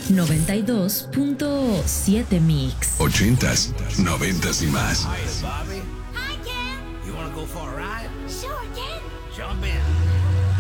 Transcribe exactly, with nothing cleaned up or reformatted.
noventa y dos punto siete Mix. Ochentas, noventas y más. Hi, Bobby. Hi, Ken. You want to go for a ride? Sure, Ken. Jump in.